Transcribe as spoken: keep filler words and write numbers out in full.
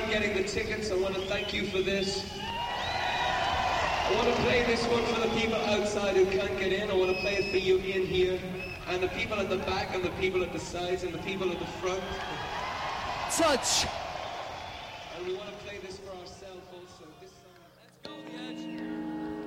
getting the tickets, I want to thank you for this. I want to play this one for the people outside who can't get in. I want to play it for you in here. And the people at the back, and the people at the sides, and the people at the front. Touch! And we want to